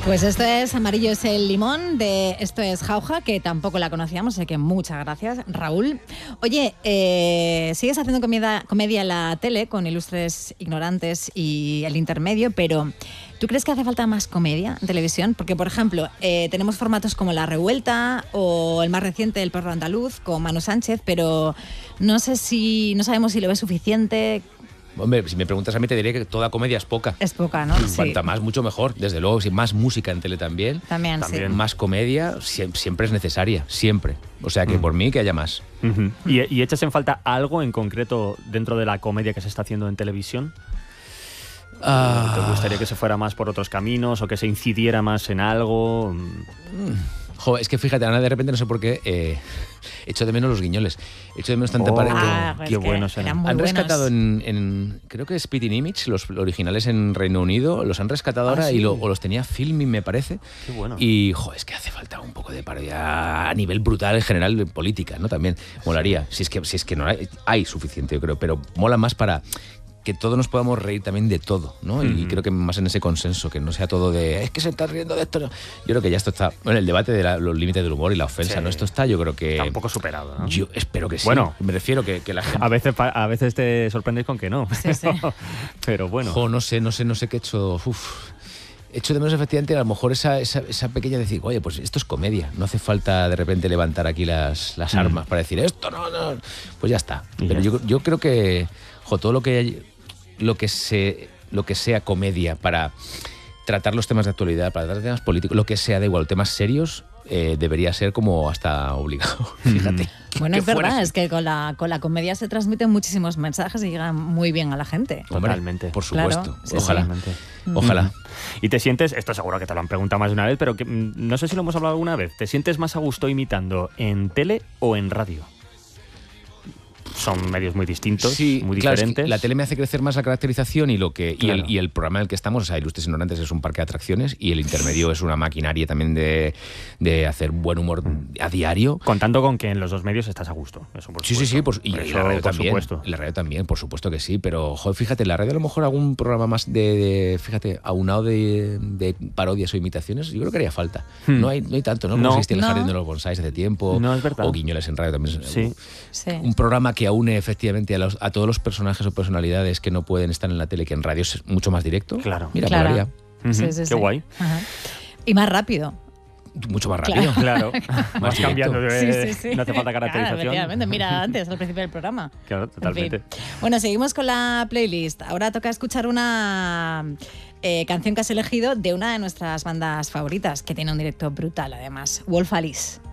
Pues esto es Amarillo es el limón, de Esto es Jauja, que tampoco la conocíamos, así que muchas gracias, Raúl. Oye, sigues haciendo comedia en la tele con Ilustres Ignorantes y El Intermedio, pero ¿tú crees que hace falta más comedia en televisión? Porque, por ejemplo, tenemos formatos como La Revuelta o el más reciente, El Perro Andaluz, con Manu Sánchez, pero no sabemos si lo ves suficiente. Hombre, si me preguntas a mí te diré que toda comedia es poca. Es poca, ¿no? Cuanta más, mucho mejor. Desde luego, si más música en tele también. También. Sí. Más comedia siempre es necesaria, siempre. O sea que por mí que haya más. Uh-huh. ¿Y echas en falta algo en concreto dentro de la comedia que se está haciendo en televisión? ¿Te gustaría que se fuera más por otros caminos o que se incidiera más en algo? Joder, es que fíjate, ahora de repente no sé por qué echo de menos los guiñoles. Echo de menos tanto qué buenos eran. Han rescatado en creo que Spitting Image, los originales en Reino Unido, los han rescatado ahora sí. o los tenía Filmin, me parece. Qué bueno. Y joder, es que hace falta un poco de parodia a nivel brutal en general de política, ¿no? También molaría. Si es que no hay suficiente, yo creo, pero mola más para que todos nos podamos reír también de todo, ¿no? Y creo que más en ese consenso, que no sea todo de es que se está riendo de esto. Yo creo que ya esto está, bueno, el debate de los límites del humor y la ofensa, sí. ¿no? Esto está, yo creo que está un poco superado, ¿no? Yo espero que sí. Bueno, me refiero que la gente a veces te sorprendes con que no. Sí. Pero bueno. No sé qué he hecho. Echo de menos efectivamente a lo mejor esa pequeña decir, oye, pues esto es comedia, no hace falta de repente levantar aquí las armas para decir esto no, pues ya está. Pero yo creo que todo lo que sea comedia para tratar los temas de actualidad, para tratar temas políticos, lo que sea, da igual, temas serios, debería ser como hasta obligado, fíjate. Bueno, es verdad, es que con la comedia se transmiten muchísimos mensajes y llegan muy bien a la gente. Totalmente. Por supuesto, claro, ojalá. Sí. Ojalá. Y te sientes, esto seguro que te lo han preguntado más de una vez, pero que, no sé si lo hemos hablado alguna vez, ¿te sientes más a gusto imitando en tele o en radio? Son medios muy distintos, muy diferentes. Es que la tele me hace crecer más la caracterización y el programa en el que estamos, o sea, Ilustres Ignorantes es un parque de atracciones y El Intermedio es una maquinaria también de hacer buen humor a diario. Contando con que en los dos medios estás a gusto. Eso por supuesto. Sí, y la radio también. Supuesto. La radio también, por supuesto que sí, pero joder, fíjate, en la radio a lo mejor algún programa más fíjate, aunado de parodias o imitaciones, yo creo que haría falta. No hay tanto, ¿no? Como existía el Jardín de los Bonsáis hace tiempo. No, es verdad. O Guiñoles en radio también. Sí. Un programa que une efectivamente a todos los personajes o personalidades que no pueden estar en la tele, que en radio es mucho más directo. Claro. Mira, molaría. Sí. Qué guay. Ajá. Y más rápido. Mucho más rápido. Claro. Vas cambiando Sí. No hace falta caracterización. Claro, mira antes, al principio del programa. Claro, totalmente. En fin. Bueno, seguimos con la playlist. Ahora toca escuchar una canción que has elegido de una de nuestras bandas favoritas, que tiene un directo brutal además, Wolf Alice.